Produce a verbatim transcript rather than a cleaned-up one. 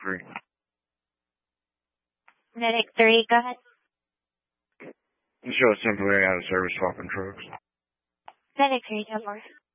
three. Medic three, go ahead. Show simply out of service swapping trucks. Medic three, ten four.